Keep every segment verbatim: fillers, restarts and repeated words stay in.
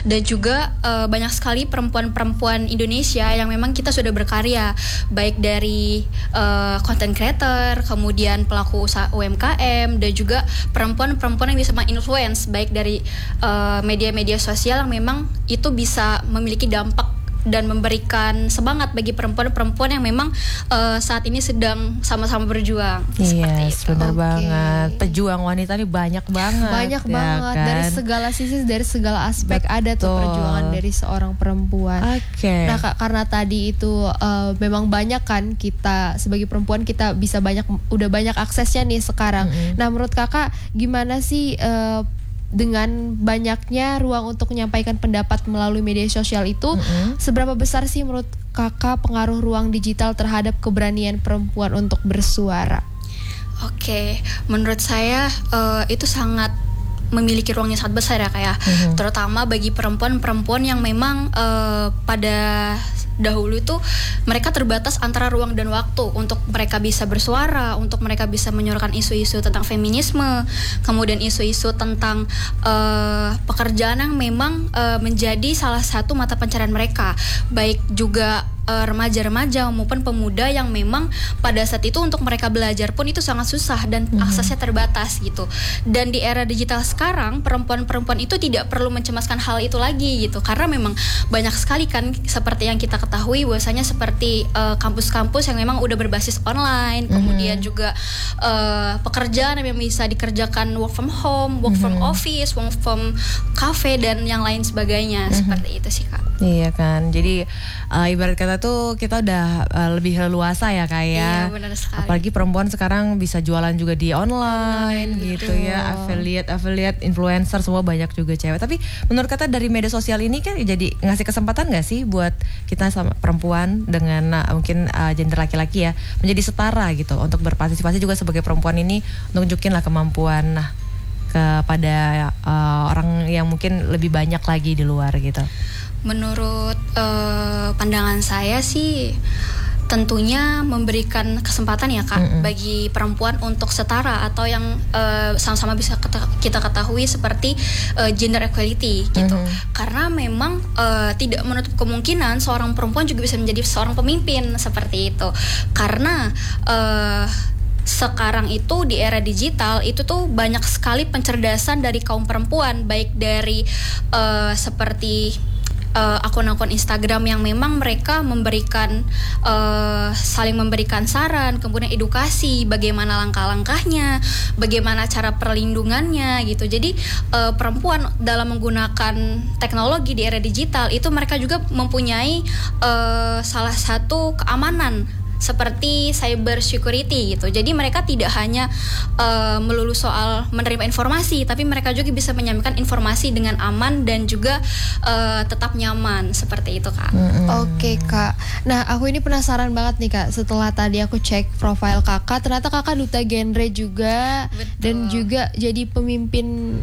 Dan juga uh, banyak sekali perempuan-perempuan Indonesia yang memang kita sudah berkarya, baik dari uh, content creator, kemudian pelaku usaha U M K M, dan juga perempuan-perempuan yang bisa menginfluence baik dari uh, media-media sosial yang memang itu bisa memiliki dampak dan memberikan semangat bagi perempuan-perempuan yang memang uh, saat ini sedang sama-sama berjuang. Yes, benar okay. banget. Pejuang wanita ini banyak banget. Banyak ya banget kan? dari segala sisi, dari segala aspek. Betul. Ada tuh perjuangan dari seorang perempuan. Oke. Okay. Nah Kak, karena tadi itu uh, memang banyak kan kita sebagai perempuan kita bisa banyak udah banyak aksesnya nih sekarang. Mm-hmm. Nah menurut Kakak gimana sih uh, dengan banyaknya ruang untuk menyampaikan pendapat melalui media sosial itu, mm-hmm. seberapa besar sih menurut Kakak pengaruh ruang digital terhadap keberanian perempuan untuk bersuara? Oke, menurut saya uh, itu sangat memiliki ruang yang sangat besar ya kayak, mm-hmm. terutama bagi perempuan-perempuan yang memang uh, pada dahulu itu mereka terbatas antara ruang dan waktu untuk mereka bisa bersuara, untuk mereka bisa menyuarakan isu-isu tentang feminisme, kemudian isu-isu tentang uh, pekerjaan yang memang uh, menjadi salah satu mata pencarian mereka, baik juga uh, remaja-remaja maupun pemuda yang memang pada saat itu untuk mereka belajar pun itu sangat susah dan mm-hmm. aksesnya terbatas gitu. Dan di era digital sekarang perempuan-perempuan itu tidak perlu mencemaskan hal itu lagi gitu, karena memang banyak sekali kan seperti yang kita ketahui bahwasanya seperti uh, kampus-kampus yang memang udah berbasis online, mm-hmm. kemudian juga uh, pekerjaan yang bisa dikerjakan work from home, work mm-hmm. from office, work from cafe dan yang lain sebagainya, mm-hmm. seperti itu sih Kak. Iya kan, jadi uh, ibarat kata tuh kita udah uh, lebih leluasa ya Kak ya. Iya benar sekali. Apalagi perempuan sekarang bisa jualan juga di online, online gitu betul. Ya, affiliate, affiliate, influencer semua banyak juga cewek. Tapi menurut kata dari media sosial ini kan jadi ngasih kesempatan nggak sih buat kita sama perempuan dengan uh, mungkin uh, gender laki-laki ya menjadi setara gitu untuk berpartisipasi juga sebagai perempuan ini, nunjukin lah kemampuan nah kepada uh, orang yang mungkin lebih banyak lagi di luar gitu. Menurut uh, pandangan saya sih tentunya memberikan kesempatan ya Kak, mm-hmm. bagi perempuan untuk setara atau yang uh, sama-sama bisa kita, kita ketahui seperti uh, gender equality gitu. Mm-hmm. Karena memang uh, tidak menutup kemungkinan seorang perempuan juga bisa menjadi seorang pemimpin seperti itu. Karena uh, sekarang itu di era digital itu tuh banyak sekali pencerdasan dari kaum perempuan, baik dari uh, seperti Uh, akun-akun Instagram yang memang mereka memberikan uh, saling memberikan saran, kemudian edukasi bagaimana langkah-langkahnya, bagaimana cara perlindungannya gitu. Jadi uh, perempuan dalam menggunakan teknologi di era digital itu mereka juga mempunyai uh, salah satu keamanan seperti cyber security gitu. Jadi mereka tidak hanya uh, melulu soal menerima informasi, tapi mereka juga bisa menyampaikan informasi dengan aman dan juga uh, tetap nyaman seperti itu Kak. Mm-hmm. Oke Kak. Nah aku ini penasaran banget nih Kak. Setelah tadi aku cek profil Kakak, ternyata Kakak duta genre juga. Betul. Dan juga jadi pemimpin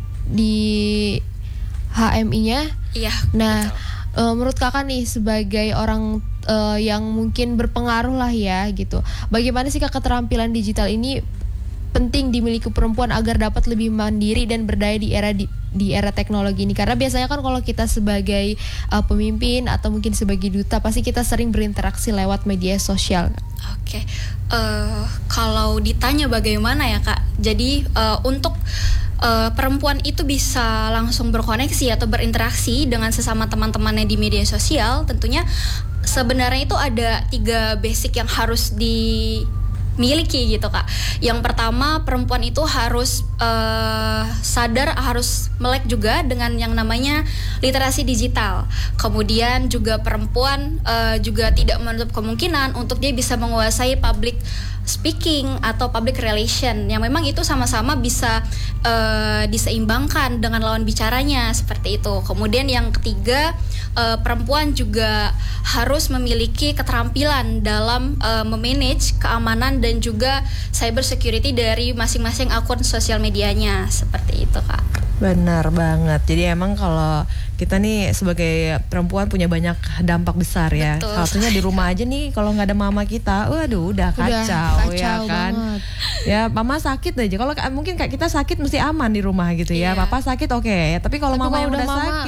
di H M I-nya. Iya. Nah uh, menurut Kakak nih sebagai orang Uh, yang mungkin berpengaruh lah ya gitu. Bagaimana sih Kak keterampilan digital ini penting dimiliki perempuan agar dapat lebih mandiri dan berdaya di era di, di era teknologi ini? Karena biasanya kan kalau kita sebagai uh, pemimpin atau mungkin sebagai duta pasti kita sering berinteraksi lewat media sosial. Oke, okay. uh, kalau ditanya bagaimana ya Kak, jadi uh, untuk Uh, perempuan itu bisa langsung berkoneksi atau berinteraksi dengan sesama teman-temannya di media sosial, tentunya sebenarnya itu ada tiga basic yang harus dimiliki gitu Kak. Yang pertama, perempuan itu harus uh, sadar, harus melek juga dengan yang namanya literasi digital. Kemudian juga perempuan uh, juga tidak menutup kemungkinan untuk dia bisa menguasai public speaking atau public relation yang memang itu sama-sama bisa uh, diseimbangkan dengan lawan bicaranya seperti itu. Kemudian yang ketiga, uh, perempuan juga harus memiliki keterampilan dalam uh, memanage keamanan dan juga cyber security dari masing-masing akun sosial medianya seperti itu Kak. Benar banget. Jadi emang kalau kita nih sebagai perempuan punya banyak dampak besar ya. Satunya di rumah aja nih kalau nggak ada mama kita, waduh udah kacau, udah, kacau ya kan. Banget. Ya mama sakit aja. Kalau mungkin kayak kita sakit mesti aman di rumah gitu ya. Yeah. Papa sakit oke. Okay. Tapi kalau mama yang udah mama, sakit,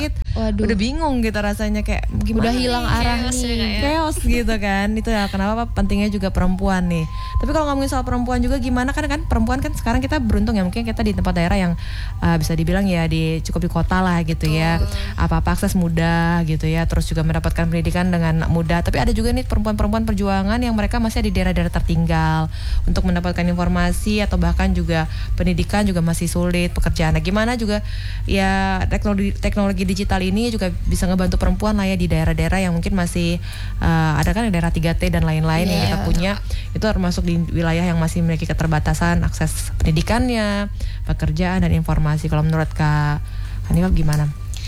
Waduh. udah bingung gitu rasanya kayak gimana Udah hilang nih? arah Chaos nih. ya, Kak, ya. Chaos gitu kan. Itu ya kenapa pentingnya juga perempuan nih. Tapi kalau ngomongin soal perempuan juga gimana kan kan perempuan kan sekarang kita beruntung ya, mungkin kita di tempat daerah yang uh, bisa dibilang ya di cukup di kota lah gitu ya. Apa-apa akses mudah gitu ya. Terus juga mendapatkan pendidikan dengan mudah. Tapi ada juga nih perempuan-perempuan perjuangan yang mereka masih di daerah-daerah tertinggal untuk mendapatkan informasi atau bahkan juga pendidikan juga masih sulit, pekerjaan. Nah, gimana juga ya teknologi teknologi digital ini juga bisa ngebantu perempuan lah ya di daerah-daerah yang mungkin masih uh, ada kan daerah tiga T dan lain-lain yeah. yang kita punya. Itu termasuk di wilayah yang masih memiliki keterbatasan akses pendidikannya, pekerjaan dan informasi. Kalau menurut Kak Hanifah gimana?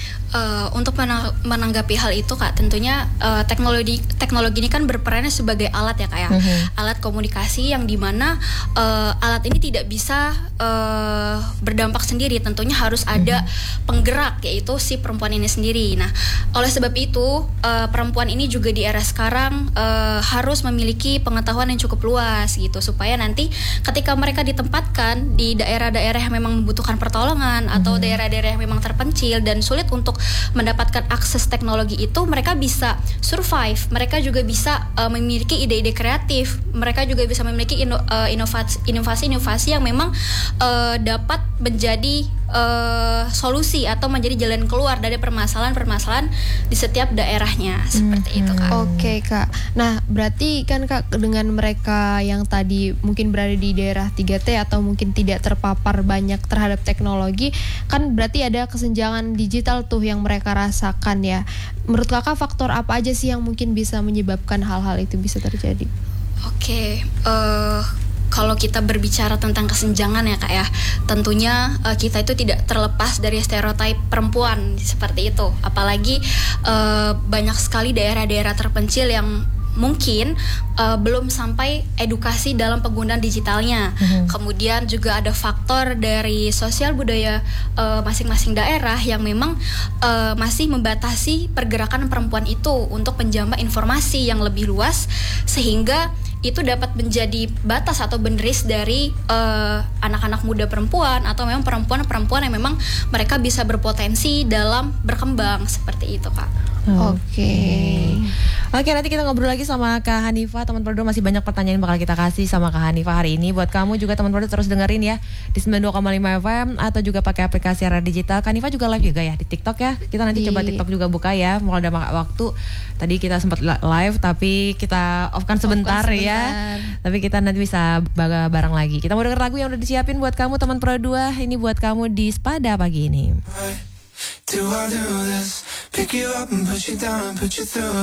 Uh, untuk menanggapi hal itu Kak, tentunya uh, teknologi teknologi ini kan berperannya sebagai alat ya Kak ya, mm-hmm. alat komunikasi yang dimana uh, alat ini tidak bisa uh, berdampak sendiri, tentunya harus ada mm-hmm. penggerak yaitu si perempuan ini sendiri. Nah, oleh sebab itu uh, perempuan ini juga di era sekarang uh, harus memiliki pengetahuan yang cukup luas gitu supaya nanti ketika mereka ditempatkan di daerah-daerah yang memang membutuhkan pertolongan mm-hmm. atau daerah-daerah yang memang terpencil dan sulit untuk mendapatkan akses teknologi itu, mereka bisa survive, mereka juga bisa uh, memiliki ide-ide kreatif, mereka juga bisa memiliki ino, uh, inovasi, inovasi-inovasi yang memang uh, dapat menjadi uh, solusi atau menjadi jalan keluar dari permasalahan-permasalahan di setiap daerahnya, seperti hmm. itu Kak. Oke okay, Kak, nah berarti kan Kak dengan mereka yang tadi mungkin berada di daerah tiga T atau mungkin tidak terpapar banyak terhadap teknologi, kan berarti ada kesenjangan digital tuh yang mereka rasakan ya. Menurut Kakak faktor apa aja sih yang mungkin bisa menyebabkan hal-hal itu bisa terjadi? Oke, okay, uh, kalau kita berbicara tentang kesenjangan ya Kak ya, tentunya uh, kita itu tidak terlepas dari stereotip perempuan seperti itu. Apalagi uh, banyak sekali daerah-daerah terpencil yang mungkin uh, belum sampai edukasi dalam penggunaan digitalnya. Mm-hmm. Kemudian juga ada faktor dari sosial budaya uh, masing-masing daerah yang memang uh, masih membatasi pergerakan perempuan itu untuk menjamah informasi yang lebih luas, sehingga itu dapat menjadi batas atau boundaries dari uh, anak-anak muda perempuan atau memang perempuan-perempuan yang memang mereka bisa berpotensi dalam berkembang seperti itu Kak. Oke. Okay. Oke, nanti kita ngobrol lagi sama Kak Hanifah. Teman Prodo masih banyak pertanyaan yang bakal kita kasih sama Kak Hanifah hari ini. Buat kamu juga teman Prodo terus dengerin ya di sembilan puluh dua koma lima F M atau juga pakai aplikasi Radio Digital. Kak Hanifah juga live juga ya di TikTok ya. Kita nanti di... coba TikTok juga buka ya. Mau ada waktu. Tadi kita sempat live tapi kita off kan sebentar, off sebentar ya. Tapi kita nanti bisa bareng lagi. Kita mau denger lagu yang udah disiapin buat kamu teman Prodo. Ini buat kamu di Spada pagi ini. Do I do this? Pick you up and push you down and put you through